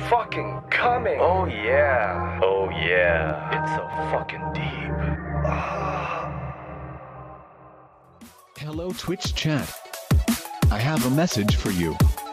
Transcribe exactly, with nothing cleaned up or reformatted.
fucking coming. Oh yeah. Oh yeah. It's so fucking deep. Hello Twitch chat. I have a message for you.